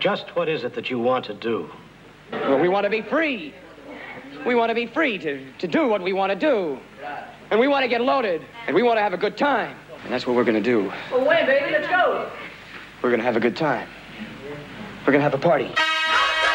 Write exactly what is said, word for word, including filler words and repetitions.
Just what is it that you want to do? Well, we want to be free. We want to be free to, to do what we want to do. And we want to get loaded. And we want to have a good time. And that's what we're going to do. Well, wait, baby, let's go. We're going to have a good time. We're going to have a party.